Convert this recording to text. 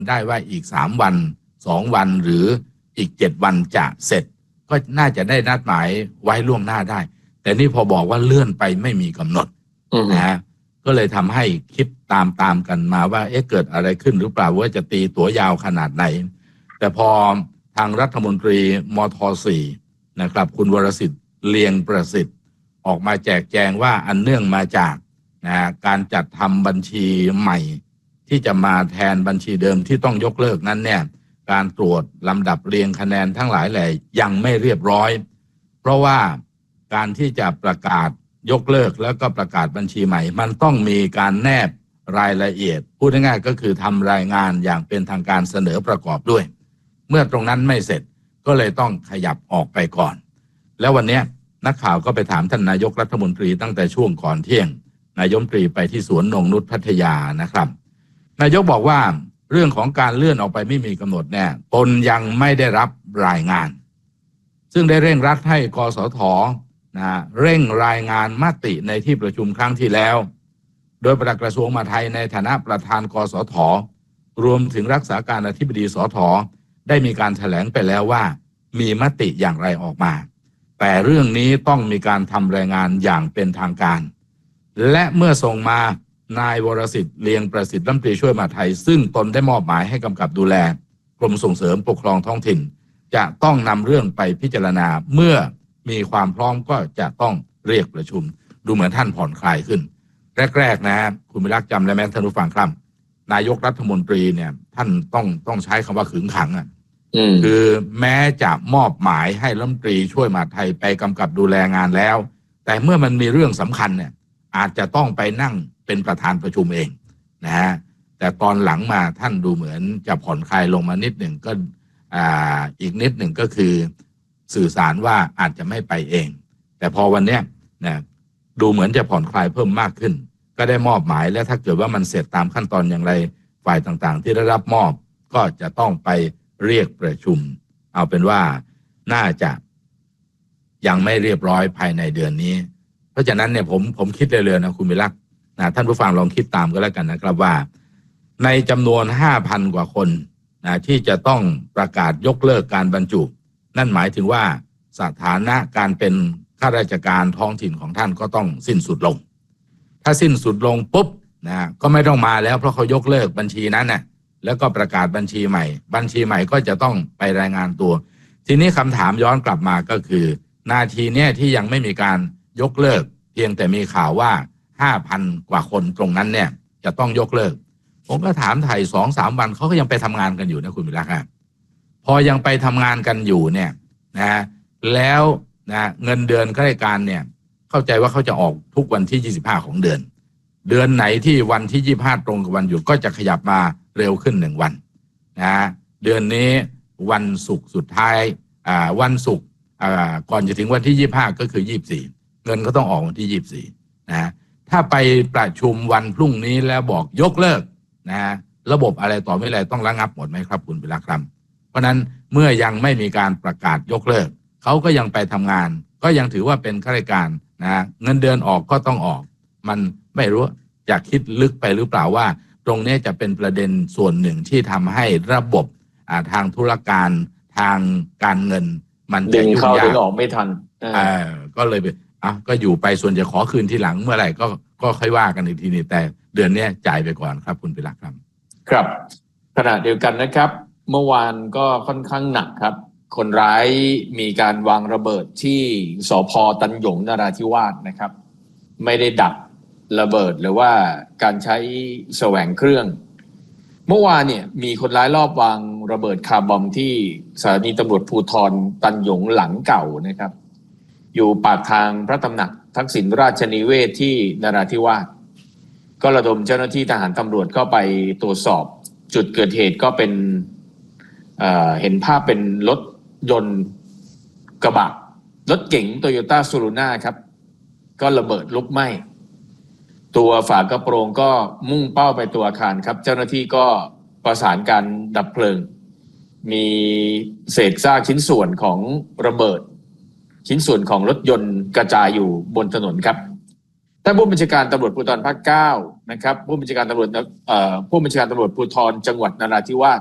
ได้ว่าอีก3 วัน2 วันหรืออีก7 วันจะเสร็จก็น่าจะได้นัดหมายไว้ล่วงหน้าได้แต่นี่พอบอกว่าเลื่อนไปไม่มีกำหนดนะฮะก็เลยทำให้คิดตามกันมาว่าเกิดอะไรขึ้นหรือเปล่าว่าจะตีตัวยาวขนาดไหนแต่พอทางรัฐมนตรีมท.4นะครับคุณวรสิทธิ์เลียงประสิทธิ์ออกมาแจกแจงว่าอันเนื่องมาจากการจัดทำบัญชีใหม่ที่จะมาแทนบัญชีเดิมที่ต้องยกเลิกนั้นเนี่ยการตรวจลำดับเรียงคะแนนทั้งหลายแหล่ยังไม่เรียบร้อยเพราะว่าการที่จะประกาศยกเลิกแล้วก็ประกาศบัญชีใหม่มันต้องมีการแนบรายละเอียดพูดง่ายๆก็คือทำรายงานอย่างเป็นทางการเสนอประกอบด้วยเมื่อตรงนั้นไม่เสร็จก็เลยต้องขยับออกไปก่อนแล้ววันนี้นักข่าวก็ไปถามท่านนายกรัฐมนตรีตั้งแต่ช่วงก่อนเที่ยงนายกรัฐมนตรีไปที่สวนนงนุชพัทยานะครับนายกบอกว่าเรื่องของการเลื่อนออกไปไม่มีกำหนดเนี่ยตนยังไม่ได้รับรายงานซึ่งได้เร่งรัดให้กสท.เร่งรายงานมติในที่ประชุมครั้งที่แล้วโดยปลัดกระทรวงมหาดไทยในฐานะประธานกสท.รวมถึงรักษาการอธิบดีสท.ได้มีการแถลงไปแล้วว่ามีมติอย่างไรออกมาแต่เรื่องนี้ต้องมีการทำรายงานอย่างเป็นทางการและเมื่อส่งมานายวรสิทธิ์เลียงประสิทธิ์รัฐมนตรีช่วยมหาดไทยซึ่งตนได้มอบหมายให้กำกับดูแลกรมส่งเสริมปกครองท้องถิ่นจะต้องนำเรื่องไปพิจารณาเมื่อมีความพร้อมก็จะต้องเรียกประชุมดูเหมือนท่านผ่อนคลายขึ้นแรกๆนะคุณวิรักจำได้ไหมท่านผู้ฟังครับนายกรัฐมนตรีเนี่ยท่านต้องใช้คำว่าขึงขังคือแม้จะมอบหมายให้รัฐมนตรีช่วยมหาดไทยไปกำกับดูแลงานแล้วแต่เมื่อมันมีเรื่องสำคัญเนี่ยอาจจะต้องไปนั่งเป็นประธานประชุมเองนะฮะแต่ตอนหลังมาท่านดูเหมือนจะผ่อนคลายลงมานิดหนึ่งก็อีกนิดหนึ่งก็คือสื่อสารว่าอาจจะไม่ไปเองแต่พอวันนี้นะดูเหมือนจะผ่อนคลายเพิ่มมากขึ้นก็ได้มอบหมายและถ้าเกิดว่ามันเสร็จตามขั้นตอนอย่างไรฝ่ายต่างๆที่ได้รับมอบก็จะต้องไปเรียกประชุมเอาเป็นว่าน่าจะยังไม่เรียบร้อยภายในเดือนนี้เพราะฉะนั้นเนี่ยผมคิดเร็วๆนะคุณวิรักท่านผู้ฟังลองคิดตามก็แล้วกันนะครับว่าในจำนวน 5,000 กว่าคนที่จะต้องประกาศยกเลิกการบรรจุนั่นหมายถึงว่าสถานะการเป็นข้าราชการท้องถิ่นของท่านก็ต้องสิ้นสุดลงถ้าสิ้นสุดลงปุ๊บก็ไม่ต้องมาแล้วเพราะเขายกเลิกบัญชีนั้นน่ะแล้วก็ประกาศบัญชีใหม่ก็จะต้องไปรายงานตัวทีนี้คำถามย้อนกลับมาก็คือนาทีเนี้ยที่ยังไม่มีการยกเลิกเพียงแต่มีข่าวว่า 5,000 กว่าคนตรงนั้นเนี่ยจะต้องยกเลิกผมก็ถามไทย 2-3 วันเขาก็ยังไปทำงานกันอยู่นะคุณวิรักษ์พอยังไปทำงานกันอยู่เนี่ยแล้วเงินเดือนข้าราชการเนี่ยเข้าใจว่าเขาจะออกทุกวันที่25ของเดือนไหนที่วันที่25ตรงกับวันหยุดก็จะขยับมาเร็วขึ้น1วันเดือนนี้วันศุกร์สุดท้ายวันศุกร์ก่อนจะถึงวันที่25ก็คือ24เงินก็ต้องออกวันที่24ถ้าไปประชุมวันพรุ่งนี้แล้วบอกยกเลิกระบบอะไรต่อไม่อะไรต้องระงับหมดไหมครับคุณวิรักษ์ครับเพราะนั้นเมื่อยังไม่มีการประกาศยกเลิกเขาก็ยังไปทำงานก็ยังถือว่าเป็นข้าราชการเงินเดือนออกก็ต้องออกมันไม่รู้จะคิดลึกไปหรือเปล่าว่าตรงนี้จะเป็นประเด็นส่วนหนึ่งที่ทำให้ระบบทางธุรการทางการเงินมันจะยุ่งยากดึงออกไม่ทันก็เลยก็อยู่ไปส่วนจะขอคืนทีหลังเมื่อไหร่ก็ค่อยว่ากันอีกทีนี้แต่เดือนนี้จ่ายไปก่อนครับคุณปิรักษ์ครับขณะเดียวกันนะครับเมื่อวานก็ค่อนข้างหนักครับคนร้ายมีการวางระเบิดที่สภ.ตันหยงนราธิวาสนะครับไม่ได้ดักระเบิดหรือว่าการใช้แสวงเครื่องเมื่อวานเนี่ยมีคนร้ายรอบวางระเบิดคาร์บอมที่สถานีตำรวจภูธรตันหยงหลังเก่านะครับอยู่ปากทางพระตำหนักทักษิณราชนิเวศที่นราธิวาสก็ระดมเจ้าหน้าที่ทหารตำรวจเข้าไปตรวจสอบจุดเกิดเหตุก็เป็นเห็นภาพเป็นรถยนต์กระบะรถเก๋งโตโยต้าซูรูน่าครับก็ระเบิดลุกไหม้ตัวฝากระโปรงก็มุ่งเป้าไปตัวอาคารครับเจ้าหน้าที่ก็ประสานการดับเพลิงมีเศษซากชิ้นส่วนของระเบิดชิ้นส่วนของรถยนต์กระจายอยู่บนถนนครับท่านผู้บัญชาการตำรวจภูธรภาค 9 นะครับผู้บัญชาการตำรวจภูธรจังหวัดนราธิวาส